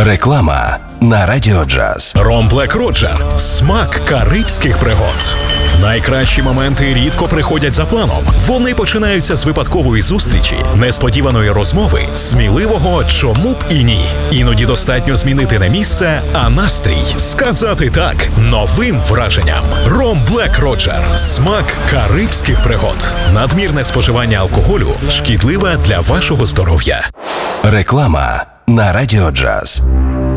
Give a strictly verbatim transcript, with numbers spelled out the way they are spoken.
Реклама на Радіо Джаз. Ром Блек Роджер – смак карибських пригод. Найкращі моменти рідко приходять за планом. Вони починаються з випадкової зустрічі, несподіваної розмови, сміливого «чому б і ні». Іноді достатньо змінити не місце, а настрій. Сказати «так» новим враженням. Ром Блек Роджер – смак карибських пригод. Надмірне споживання алкоголю шкідливе для вашого здоров'я. Реклама на Радіо Джаз.